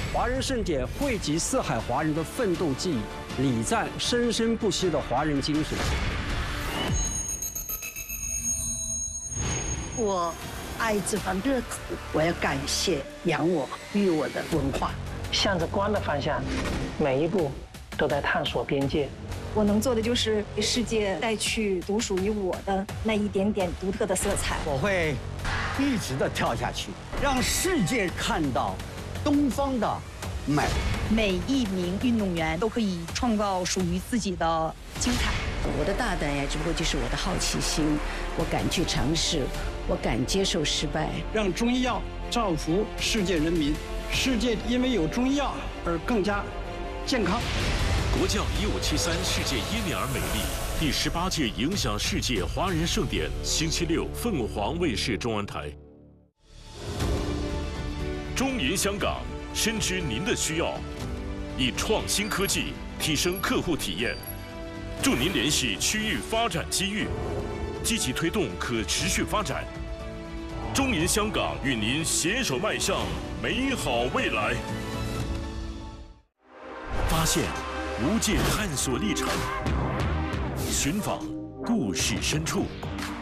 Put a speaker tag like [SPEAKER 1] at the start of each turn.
[SPEAKER 1] 华人盛典汇集四海华人的奋斗记忆，礼赞生生不息的华人精神。
[SPEAKER 2] 我爱这番热土，我要感谢养我育我的文化。
[SPEAKER 3] 向着光的方向，每一步都在探索边界。
[SPEAKER 4] 我能做的就是给世界带去独属于我的那一点点独特的色彩。
[SPEAKER 5] 我会一直的跳下去，让世界看到东方的美。
[SPEAKER 6] 每一名运动员都可以创造属于自己的精彩。
[SPEAKER 7] 我的大胆呀，只不过就是我的好奇心，我敢去尝试，我敢接受失败。
[SPEAKER 1] 让中医药造福世界人民，世界因为有中医药而更加健康。
[SPEAKER 8] 国窖1573世界因你而美丽第18届影响世界华人盛典，星期六凤凰卫视中文台。中银香港深知您的需要，以创新科技提升客户体验，助您联系区域发展机遇，积极推动可持续发展。中银香港与您携手迈向美好未来。发现无界探索历程，寻访故事深处，